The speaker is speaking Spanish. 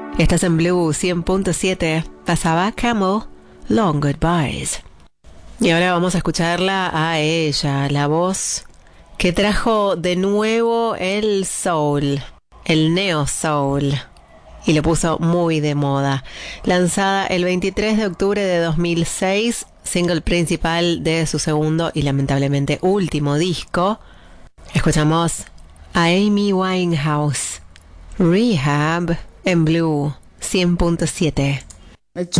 Estás en Blue 100.7. Pasaba Camel, Long Goodbyes. Y ahora vamos a escucharla a ella, la voz que trajo de nuevo el soul, el neo soul, y lo puso muy de moda. Lanzada el 23 de octubre de 2006, single principal de su segundo y lamentablemente último disco, escuchamos a Amy Winehouse, Rehab, en Blue 100.7.